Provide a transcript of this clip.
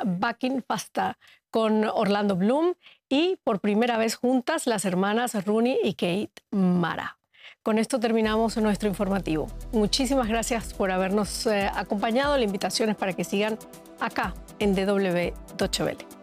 Back in Pasta con Orlando Bloom y por primera vez juntas las hermanas Rooney y Kate Mara. Con esto terminamos nuestro informativo. Muchísimas gracias por habernos acompañado. La invitación es para que sigan acá en DW Deutsche Welle.